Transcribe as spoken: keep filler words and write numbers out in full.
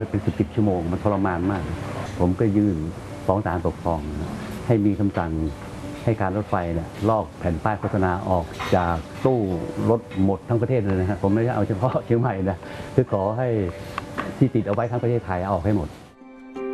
เป็นสิบสิบชั่วโมงมันทรมานมากผมก็ยื่นฟ้องศาลปกครองให้มีคำสั่งให้การรถไฟเนี่ยลอกแผ่นป้ายโฆษณาออกจากตู้รถหมดทั้งประเทศเลยนะครับผมไม่ได้เอาเฉพาะเชียงใหม่นะคือขอให้ที่ติดเอาไว้ทั้งประเทศไทยเอาออกให้หมด